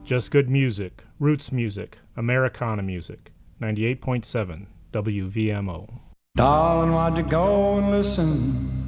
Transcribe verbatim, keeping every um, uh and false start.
Just good music, roots music, Americana music. ninety-eight point seven W V M O. Darling, why'd you go and listen